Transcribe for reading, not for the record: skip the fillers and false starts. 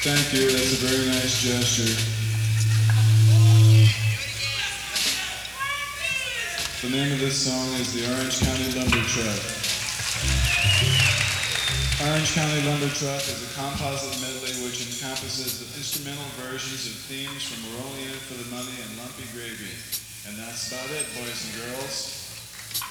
Thank you, that's a very nice gesture. The name of this song is the Orange County Lumber Truck. Orange County Lumber Truck is a composite medley which encompasses the instrumental versions of themes from We're Only In It for the Money and Lumpy Gravy. And that's about it, boys and girls.